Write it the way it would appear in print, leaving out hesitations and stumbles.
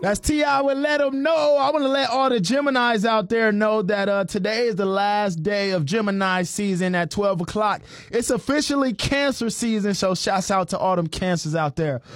That's T.I. would let them know. I want to let all the Geminis out there know that today is the last day of Gemini season at 12 o'clock. It's officially Cancer season, so shouts out to all them Cancers out there.